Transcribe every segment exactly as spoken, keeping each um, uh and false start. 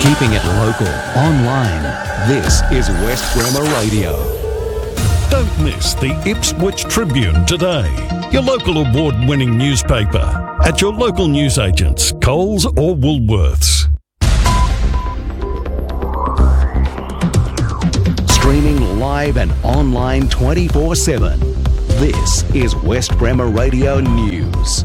Keeping it local, online. This is West Bremer Radio. Don't miss the Ipswich Tribune today, your local award-winning newspaper, at your local newsagents, Coles or Woolworths. Streaming live and online twenty-four seven. This is West Bremer Radio News.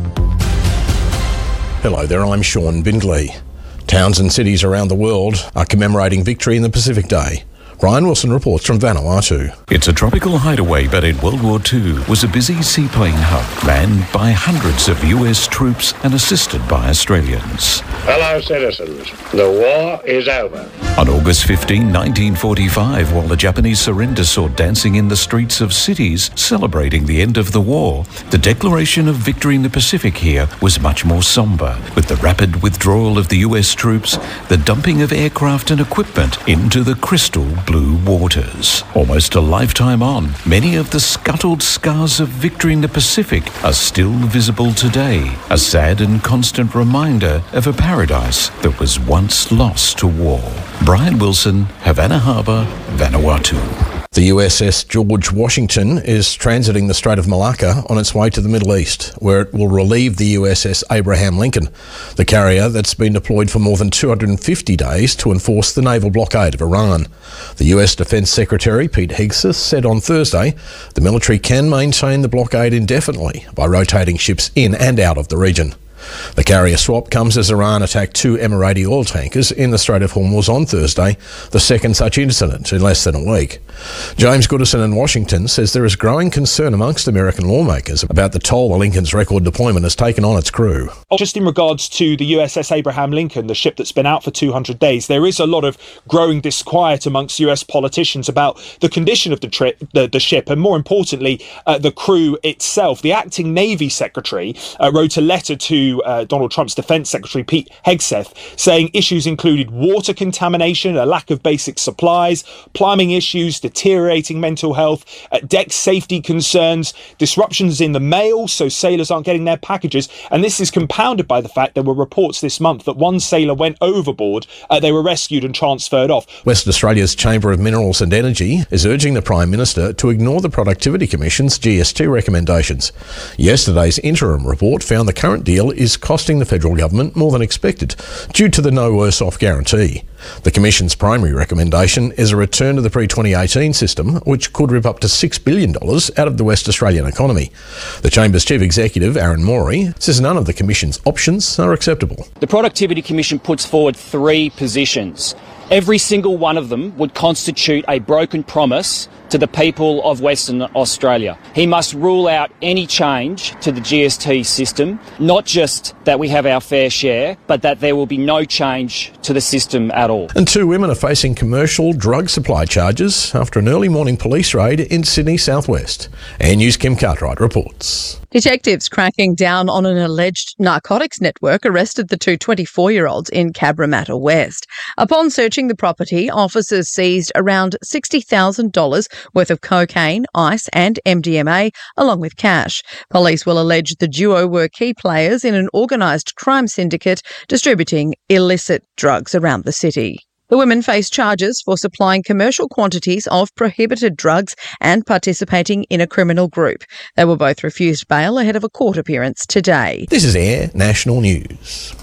Hello there, I'm Sean Bindley. Towns and cities around the world are commemorating victory in the Pacific Day. Brian Wilson reports from Vanuatu. It's a tropical hideaway, but in World War Two was a busy seaplane hub manned by hundreds of U S troops and assisted by Australians. Fellow citizens, the war is over. On August fifteenth, nineteen forty-five, while the Japanese surrender saw dancing in the streets of cities celebrating the end of the war, the declaration of victory in the Pacific here was much more sombre, with the rapid withdrawal of the U S troops, the dumping of aircraft and equipment into the crystal blue waters. Almost a lifetime on, many of the scuttled scars of victory in the Pacific are still visible today, a sad and constant reminder of a paradise that was once lost to war. Brian Wilson, Havana Harbour, Vanuatu. The U S S George Washington is transiting the Strait of Malacca on its way to the Middle East, where it will relieve the U S S Abraham Lincoln, the carrier that's been deployed for more than two hundred fifty days to enforce the naval blockade of Iran. The U S Defence Secretary, Pete Hegseth, said on Thursday the military can maintain the blockade indefinitely by rotating ships in and out of the region. The carrier swap comes as Iran attacked two Emirati oil tankers in the Strait of Hormuz on Thursday, the second such incident in less than a week. James Goodison in Washington says there is growing concern amongst American lawmakers about the toll the Lincoln's record deployment has taken on its crew. Just in regards to the U S S Abraham Lincoln, the ship that's been out for two hundred days, there is a lot of growing disquiet amongst U S politicians about the condition of the, tri- the, the ship and, more importantly, uh, the crew itself. The acting Navy Secretary uh, wrote a letter to Uh, Donald Trump's Defence Secretary Pete Hegseth, saying issues included water contamination, a lack of basic supplies, plumbing issues, deteriorating mental health, uh, deck safety concerns, disruptions in the mail, so sailors aren't getting their packages. And this is compounded by the fact there were reports this month that one sailor went overboard. Uh, they were rescued and transferred off. Western Australia's Chamber of Minerals and Energy is urging the Prime Minister to ignore the Productivity Commission's G S T recommendations. Yesterday's interim report found the current deal is costing the federal government more than expected due to the no worse off guarantee. The Commission's primary recommendation is a return to the pre twenty eighteen system, which could rip up to six billion dollars out of the West Australian economy. The Chamber's Chief Executive, Aaron Morey, says none of the Commission's options are acceptable. The Productivity Commission puts forward three positions. Every single one of them would constitute a broken promise to the people of Western Australia. He must rule out any change to the G S T system, not just that we have our fair share, but that there will be no change to the system at all. And two women are facing commercial drug supply charges after an early morning police raid in Sydney southwest. Air News' Kim Cartwright reports. Detectives cracking down on an alleged narcotics network arrested the two twenty-four-year-olds in Cabramatta West. Upon searching the property, officers seized around sixty thousand dollars worth of cocaine, ice and M D M A, along with cash. Police will allege the duo were key players in an organised crime syndicate distributing illicit drugs around the city. The women face charges for supplying commercial quantities of prohibited drugs and participating in a criminal group. They were both refused bail ahead of a court appearance today. This is Air National News.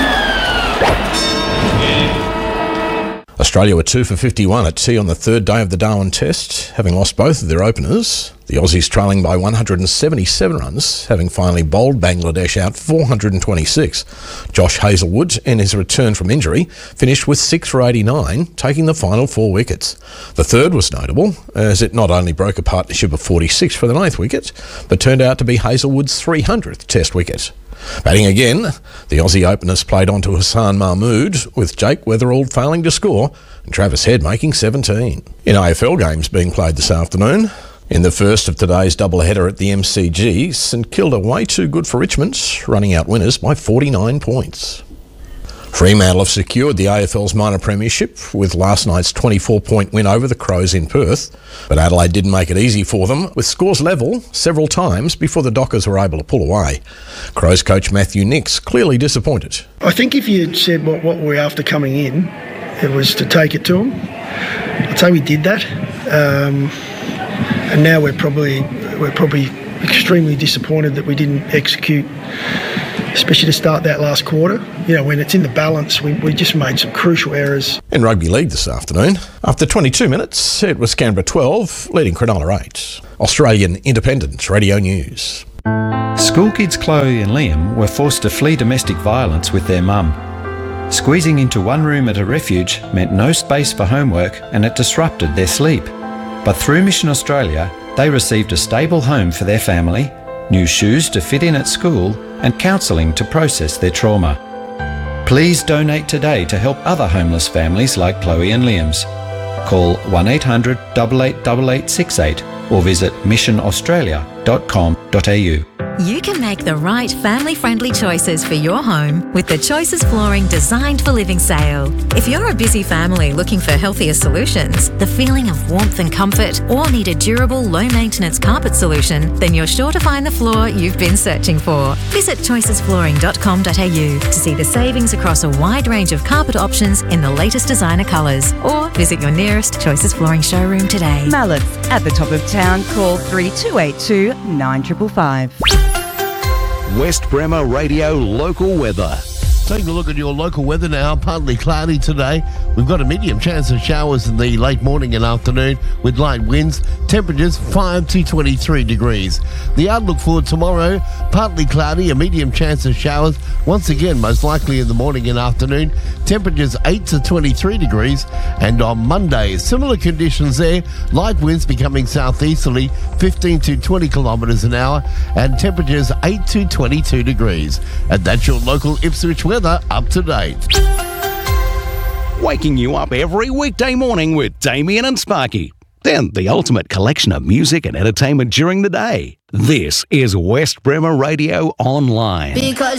Australia were two for fifty-one at tea on the third day of the Darwin Test, having lost both of their openers. The Aussies trailing by one hundred seventy-seven runs, having finally bowled Bangladesh out four hundred twenty-six. Josh Hazlewood, in his return from injury, finished with six for eighty-nine, taking the final four wickets. The third was notable, as it not only broke a partnership of forty-six for the ninth wicket, but turned out to be Hazlewood's three hundredth Test wicket. Batting again, the Aussie openers played on to Hassan Mahmood, with Jake Weatherald failing to score and Travis Head making seventeen. In A F L games being played this afternoon, in the first of today's doubleheader at the M C G, St Kilda way too good for Richmond, running out winners by forty-nine points. Fremantle have secured the A F L's minor premiership with last night's twenty-four point win over the Crows in Perth, but Adelaide didn't make it easy for them, with scores level several times before the Dockers were able to pull away. Crows coach Matthew Nicks clearly disappointed. I think if you said what, what we're after coming in, It was to take it to them. I'd say we did that, um, and now we're probably we're probably extremely disappointed that we didn't execute, especially to start that last quarter. You know, when it's in the balance, we, we just made some crucial errors. In rugby league this afternoon, after twenty-two minutes, it was Canberra twelve, leading Cronulla eight. Australian Independent Radio News. School kids Chloe and Liam were forced to flee domestic violence with their mum. Squeezing into one room at a refuge meant no space for homework and it disrupted their sleep. But through Mission Australia, they received a stable home for their family, new shoes to fit in at school, and counselling to process their trauma. Please donate today to help other homeless families like Chloe and Liam's. Call one eight hundred, eight eight eight eight six eight or visit mission australia dot com dot a u. You can make the right family-friendly choices for your home with the Choices Flooring Designed for Living sale. If you're a busy family looking for healthier solutions, the feeling of warmth and comfort, or need a durable, low-maintenance carpet solution, then you're sure to find the floor you've been searching for. Visit choices flooring dot com dot a u to see the savings across a wide range of carpet options in the latest designer colours, or visit your nearest Choices Flooring showroom today. Mallett's at the top of town. Call three two eight two, nine five five. West Bremer Radio local weather. Taking a look at your local weather now, partly cloudy today. We've got a medium chance of showers in the late morning and afternoon with light winds. Temperatures five to twenty-three degrees. The outlook for tomorrow, partly cloudy, a medium chance of showers. Once again, most likely in the morning and afternoon. Temperatures eight to twenty-three degrees. And on Monday, similar conditions there. Light winds becoming southeasterly, fifteen to twenty kilometres an hour. And temperatures eight to twenty-two degrees. And that's your local Ipswich weather up to date. Waking you up every weekday morning with Damien and Sparky. Then the ultimate collection of music and entertainment during the day. This is West Bremer Radio Online. Because